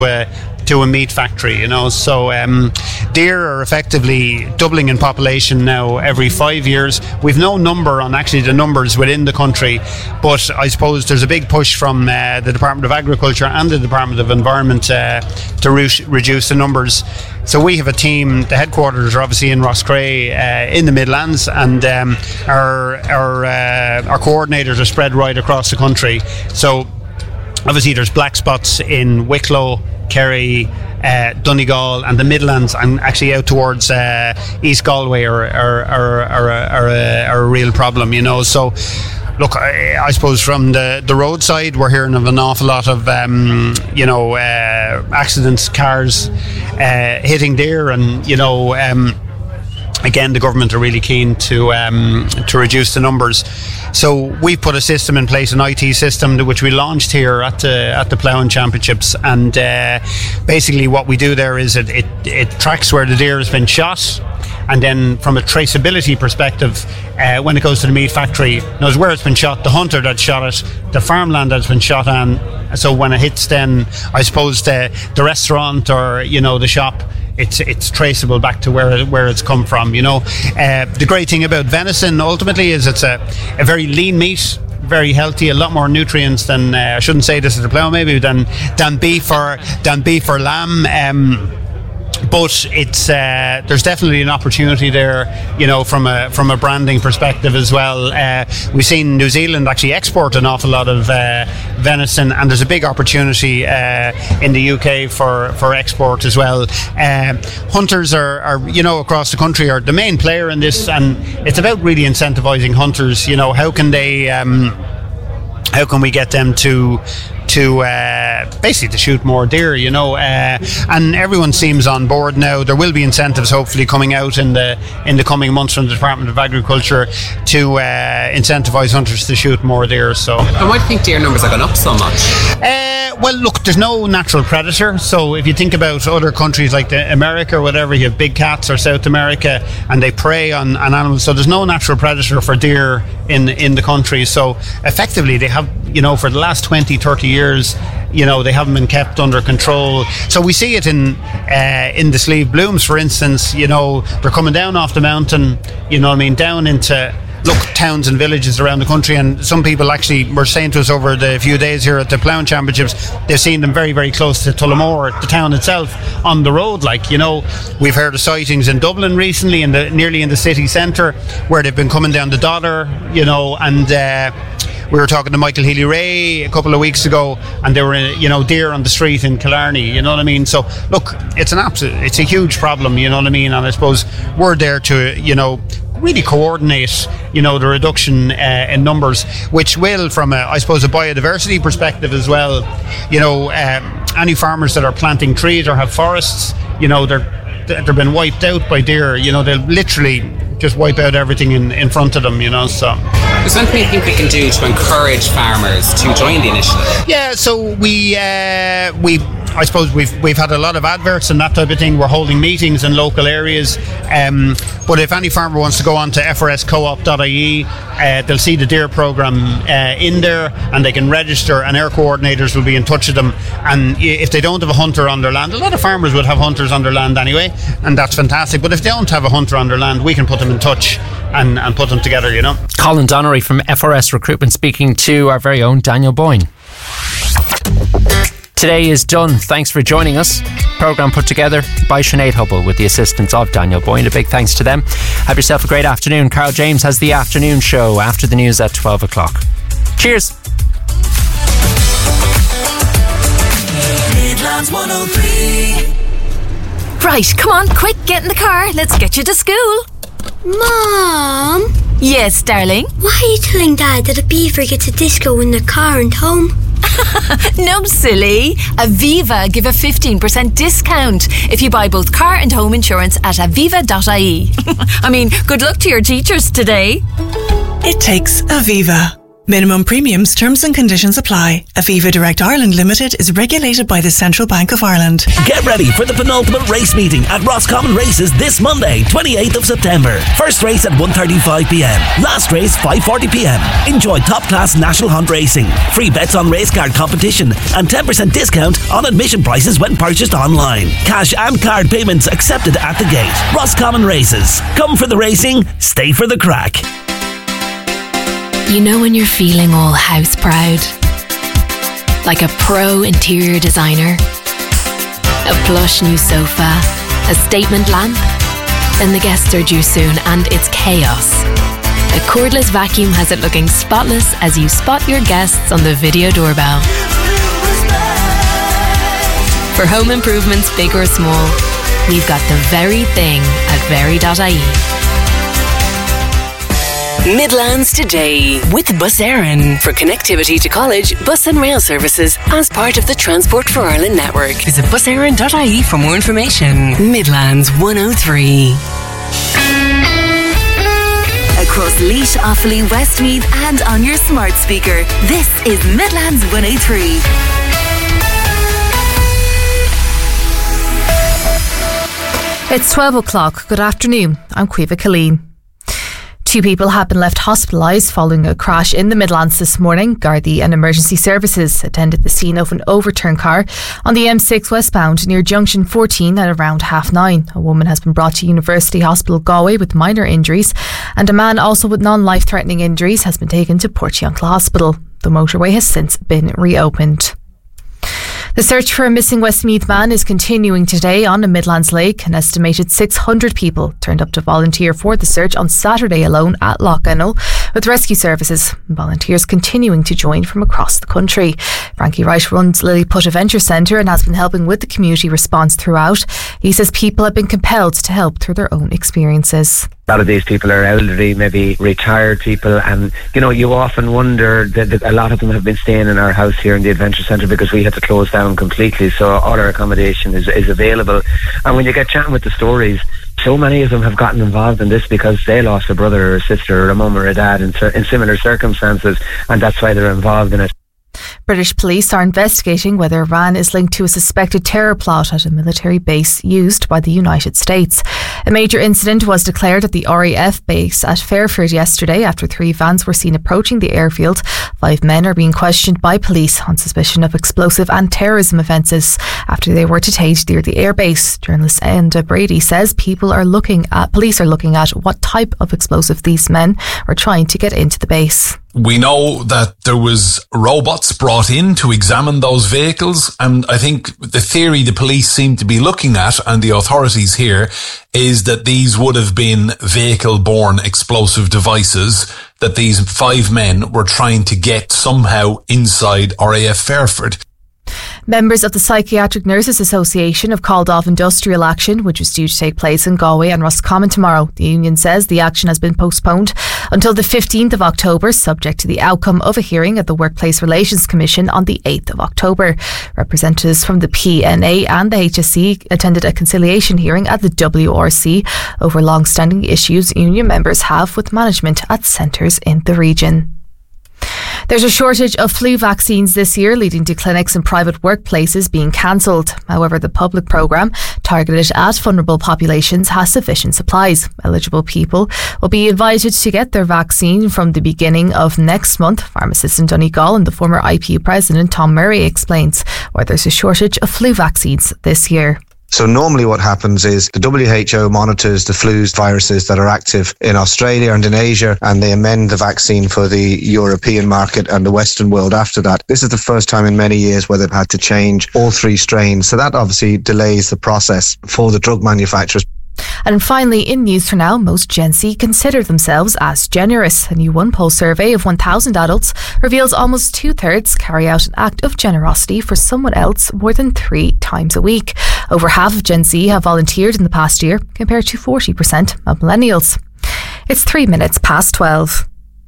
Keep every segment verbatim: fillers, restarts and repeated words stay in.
Uh, to a meat factory, you know. So um, deer are effectively doubling in population now every five years. We've no number on actually the numbers within the country, but I suppose there's a big push from uh, the Department of Agriculture and the Department of Environment uh, to re- reduce the numbers. So we have a team, the headquarters are obviously in Roscrea uh, in the Midlands, and um, our our, uh, our coordinators are spread right across the country. So obviously there's black spots in Wicklow, Kerry, uh, Donegal and the Midlands, and actually out towards uh, East Galway are, are, are, are, are, a, are a real problem, you know. So look, I, I suppose from the, the roadside we're hearing of an awful lot of um, you know uh, accidents, cars uh, hitting deer, and you know um, again, the government are really keen to um, to reduce the numbers. So we put a system in place, an I T system, which we launched here at the at the Ploughing Championships. And uh, basically, what we do there is it, it it tracks where the deer has been shot, and then from a traceability perspective, uh, when it goes to the meat factory, knows where it's been shot, the hunter that shot it, the farmland that's been shot on. So when it hits, then I suppose the the restaurant or you know the shop, it's it's traceable back to where where it's come from. You know, uh, the great thing about venison ultimately is it's a, a very lean meat, very healthy, a lot more nutrients than uh, I shouldn't say this at the plough maybe than than beef or than beef or lamb. Um, But it's uh, there's definitely an opportunity there, you know, from a from a branding perspective as well. Uh, we've seen New Zealand actually export an awful lot of uh, venison, and there's a big opportunity uh, in the U K for, for export as well. Uh, hunters are, are, you know, across the country are the main player in this, and it's about really incentivising hunters. You know, how can they, um, how can we get them to to uh, basically to shoot more deer, you know, uh, and everyone seems on board now. There will be incentives hopefully coming out in the in the coming months from the Department of Agriculture to uh, incentivise hunters to shoot more deer. So, and why do you think deer numbers have gone up so much? Uh, well, look, there's no natural predator. So if you think about other countries like the America or whatever, you have big cats, or South America, and they prey on, on animals. So there's no natural predator for deer in in the country. So effectively, they have, you know, for the last twenty, thirty years. Years, you know, they haven't been kept under control. So we see it in uh, in the Slieve Blooms, for instance. You know, they're coming down off the mountain, you know what I mean, down into look towns and villages around the country, and some people actually were saying to us over the few days here at the Ploughing Championships, they've seen them very, very close to Tullamore, the town itself, on the road. Like, you know, we've heard of sightings in Dublin recently, in the nearly in the city centre, where they've been coming down the Dodder, you know, and uh, we were talking to Michael Healy-Rae a couple of weeks ago, and there were, you know, deer on the street in Killarney, you know what I mean? So, look, it's an absolute, it's a huge problem, you know what I mean? And I suppose we're there to, you know, really coordinate, you know, the reduction uh, in numbers, which will, from a, I suppose, a biodiversity perspective as well, you know, um, any farmers that are planting trees or have forests, you know, they're they've been wiped out by deer. You know, they'll literally just wipe out everything in, in front of them, you know, so. Is there anything you think we can do to encourage farmers to join the initiative? Yeah, so we, uh, we I suppose we've we've had a lot of adverts and that type of thing. We're holding meetings in local areas, um, but if any farmer wants to go on to f r s co op dot i e, uh, they'll see the deer programme uh, in there, and they can register, and our coordinators will be in touch with them. And if they don't have a hunter on their land, a lot of farmers would have hunters on their land anyway, and that's fantastic. But if they don't have a hunter on their land, we can put them in touch and, and put them together, you know. Colin Donnery from F R S Recruitment speaking to our very own Daniel Boyne. Today is done. Thanks for joining us. Programme put together by Sinead Hubble with the assistance of Daniel Boyne. A big thanks to them. Have yourself a great afternoon. Carl James has the afternoon show after the news at twelve o'clock. Cheers. Midlands one oh three. Right, come on, quick, get in the car. Let's get you to school. Mom? Yes, darling? Why are you telling Dad that a beaver gets a disco in the car and home? No, silly. Aviva give a fifteen percent discount if you buy both car and home insurance at aviva dot i e. I mean, good luck to your teachers today. It takes Aviva. Minimum premiums, terms and conditions apply. Aviva Direct Ireland Limited is regulated by the Central Bank of Ireland. Get ready for the penultimate race meeting at Roscommon Races this Monday, twenty-eighth of September. First race at one thirty-five p m. Last race five forty p m. Enjoy top-class national hunt racing, free bets on race card competition, and ten percent discount on admission prices when purchased online. Cash and card payments accepted at the gate. Roscommon Races. Come for the racing, stay for the crack. You know when you're feeling all house proud? Like a pro interior designer? A plush new sofa? A statement lamp? Then the guests are due soon and it's chaos. A cordless vacuum has it looking spotless as you spot your guests on the video doorbell. For home improvements big or small, we've got the very thing at very dot I E. Midlands Today with Bus Éireann for connectivity to college, bus and rail services as part of the Transport for Ireland network. Visit bus éireann dot I E for more information. Midlands one oh three. Across Laois, Offaly, Westmeath and on your smart speaker, this is Midlands one oh three. It's twelve o'clock. Good afternoon. I'm Caoimhe Killeen. Two people have been left hospitalised following a crash in the Midlands this morning. Gardaí and emergency services attended the scene of an overturned car on the M six westbound near Junction fourteen at around half nine. A woman has been brought to University Hospital Galway with minor injuries, and a man also with non-life-threatening injuries has been taken to Portiuncula Hospital. The motorway has since been reopened. The search for a missing Westmeath man is continuing today on a Midlands lake. An estimated six hundred people turned up to volunteer for the search on Saturday alone at Lough Ennell, with rescue services and volunteers continuing to join from across the country. Frankie Wright runs Lilliput Adventure Centre and has been helping with the community response throughout. He says people have been compelled to help through their own experiences. A lot of these people are elderly, maybe retired people, and you know, you often wonder that, that a lot of them have been staying in our house here in the Adventure Centre because we had to close down completely, so all our accommodation is, is available. And when you get chatting with the stories, so many of them have gotten involved in this because they lost a brother or a sister or a mum or a dad in, in similar circumstances, and that's why they're involved in it. British police are investigating whether Iran is linked to a suspected terror plot at a military base used by the United States. A major incident was declared at the R A F base at Fairford yesterday after three vans were seen approaching the airfield. Five men are being questioned by police on suspicion of explosive and terrorism offences after they were detained near the airbase. Journalist Enda Brady says people are looking at police are looking at what type of explosive these men are trying to get into the base. We know that there was robots brought in to examine those vehicles, and I think the theory the police seem to be looking at, and the authorities here, is that these would have been vehicle-borne explosive devices that these five men were trying to get somehow inside R A F Fairford. Members of the Psychiatric Nurses Association have called off industrial action, which was due to take place in Galway and Roscommon tomorrow. The union says the action has been postponed until the fifteenth of October, subject to the outcome of a hearing at the Workplace Relations Commission on the eighth of October. Representatives from the P N A and the H S C attended a conciliation hearing at the W R C over long-standing issues union members have with management at centres in the region. There's a shortage of flu vaccines this year, leading to clinics and private workplaces being cancelled. However, the public programme, targeted at vulnerable populations, has sufficient supplies. Eligible people will be invited to get their vaccine from the beginning of next month. Pharmacist in Donegal and the former I P U president Tom Murray explains why there's a shortage of flu vaccines this year. So normally what happens is the W H O monitors the flu viruses that are active in Australia and in Asia, and they amend the vaccine for the European market and the Western world after that. This is the first time in many years where they've had to change all three strains. So that obviously delays the process for the drug manufacturers. And finally, in news for now, most Gen Z consider themselves as generous. A new One Poll survey of one thousand adults reveals almost two-thirds carry out an act of generosity for someone else more than three times a week. Over half of Gen Z have volunteered in the past year, compared to forty percent of millennials. It's three minutes past twelve.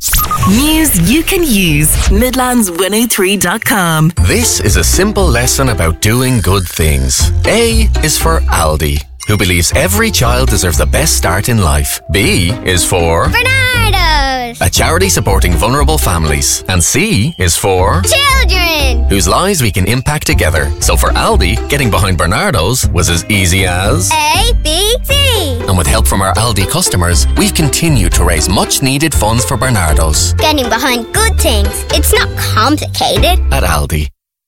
News you can use. Midlands one oh three dot com. This is a simple lesson about doing good things. A is for Aldi, who believes every child deserves the best start in life. B is for Bernardo's, Barnardos. a charity supporting vulnerable families. And C is for Children. whose lives we can impact together. So for Aldi, getting behind Barnardos was as easy as A, B, C. And with help from our Aldi customers, we've continued to raise much needed funds for Barnardos Getting behind good things. It's not complicated. at Aldi.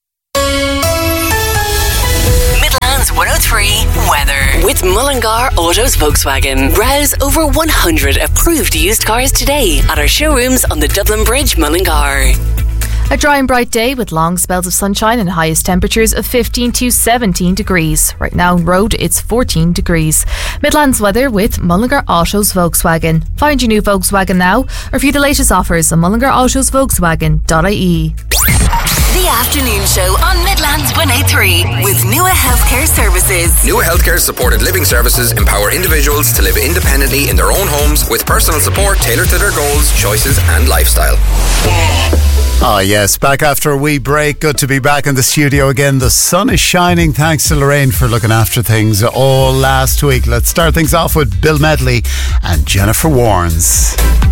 Midlands one oh three weather. With Mullingar Autos Volkswagen. Browse over one hundred approved used cars today at our showrooms on the Dublin Bridge, Mullingar. A dry and bright day with long spells of sunshine and highest temperatures of fifteen to seventeen degrees. Right now on road it's fourteen degrees. Midlands weather with Mullingar Autos Volkswagen. Find your new Volkswagen now or view the latest offers on mullingar autos volkswagen dot I E. The afternoon show on Midlands one oh three with Nua Healthcare Services. Nua Healthcare's supported living services empower individuals to live independently in their own homes with personal support tailored to their goals, choices and lifestyle. Ah, yes, back after a wee break. Good to be back in the studio again. The sun is shining. Thanks to Lorraine for looking after things all last week. Let's start things off with Bill Medley and Jennifer Warnes.